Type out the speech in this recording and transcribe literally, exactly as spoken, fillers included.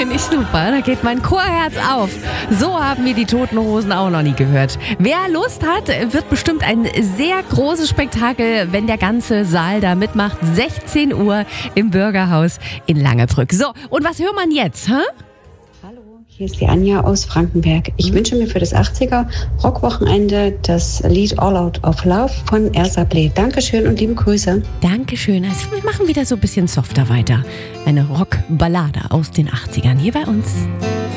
Finde ich super. Da geht mein Chorherz auf. So haben wir die Toten Hosen auch noch nie gehört. Wer Lust hat, wird bestimmt ein sehr großes Spektakel, wenn der ganze Saal da mitmacht. sechzehn Uhr im Bürgerhaus in Langebrück. So, und was hört man jetzt? Hä? Hier ist die Anja aus Frankenberg. Ich mhm. wünsche mir für das achtziger Rockwochenende das Lied All Out of Love von Ersa Blee. Dankeschön und liebe Grüße. Dankeschön. Also wir machen wieder so ein bisschen softer weiter. Eine Rockballade aus den achtzigern hier bei uns.